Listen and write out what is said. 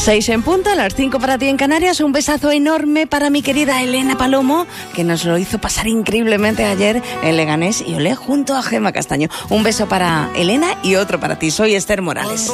6 en punto, a las 5 para ti en Canarias. Un besazo enorme para mi querida Elena Palomo, que nos lo hizo pasar increíblemente ayer en Leganés y Olé junto a Gemma Castaño. Un beso para Elena y otro para ti. Soy Esther Morales.